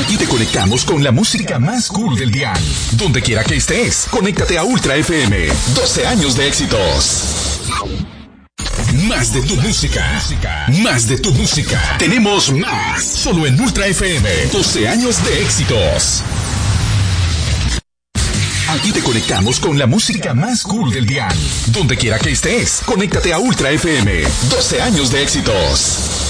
Aquí te conectamos con la música más cool del dial. Donde quiera que estés, conéctate a Ultra FM. 12 años de éxitos. Más de tu música. Más de tu música. Tenemos más. Solo en Ultra FM. 12 años de éxitos. Aquí te conectamos con la música más cool del dial. Donde quiera que estés, conéctate a Ultra FM. 12 años de éxitos.